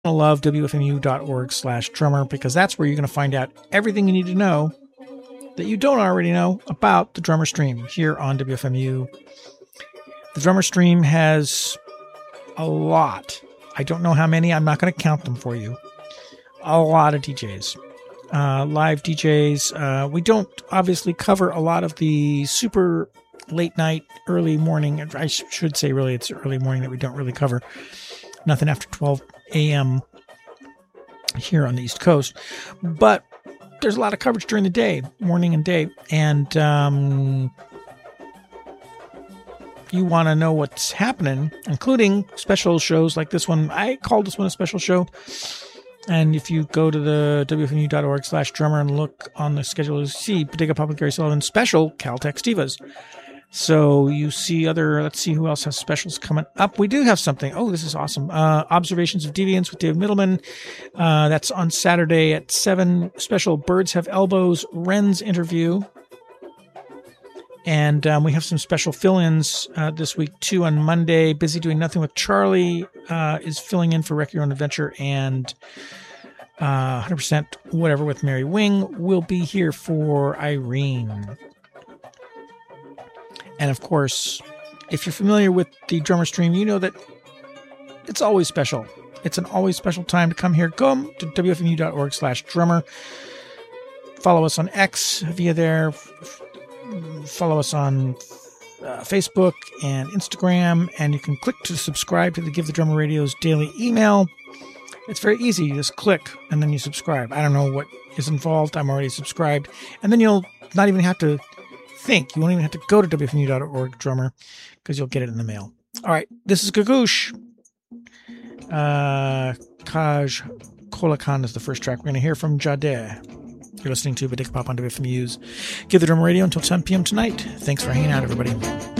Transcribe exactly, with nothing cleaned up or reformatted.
love wfmu.org slash drummer, because that's where you're going to find out everything you need to know that you don't already know about the Drummer Stream here on W F M U. The Drummer Stream has a lot. I don't know how many. I'm not going to count them for you. A lot of D Js. Uh, live D Js. Uh, we don't obviously cover a lot of the super late night, early morning. I sh- should say really it's early morning that we don't really cover. Nothing after twelve a.m. here on the East Coast. But there's a lot of coverage during the day, morning and day. And um, you want to know what's happening, including special shows like this one. I called this one a special show. And if you go to the wfmu.org slash drummer and look on the schedule, you see Bodega Public, Gary Sullivan special, Caltech Stevas. So you see other, let's see who else has specials coming up. We do have something. Oh, this is awesome. Uh, Observations of Deviance with Dave Middleman. Uh, that's on Saturday at seven. Special Birds Have Elbows, Wren's interview. And um, we have some special fill-ins uh, this week, too, on Monday. Busy Doing Nothing with Charlie uh, is filling in for Wreck Your Own Adventure. And uh, one hundred percent Whatever with Mary Wing will be here for Irene. And, of course, if you're familiar with the Drummer Stream, you know that it's always special. It's an always special time to come here. Come to wfmu.org slash drummer. Follow us on X via there. Follow us on uh, Facebook and Instagram. And you can click to subscribe to the Give the Drummer Radio's daily email. It's very easy. You just click and then you subscribe. I don't know what is involved. I'm already subscribed. And then you'll not even have to think. You won't even have to go to wfmu.org drummer because you'll get it in the mail. All right. This is Gagoosh. Uh, Kaj Kolakan is the first track. We're going to hear from Jadeh. You're listening to Bodega Pop on W F M U's Give the Drummer Radio until ten p.m. tonight. Thanks for hanging out, everybody.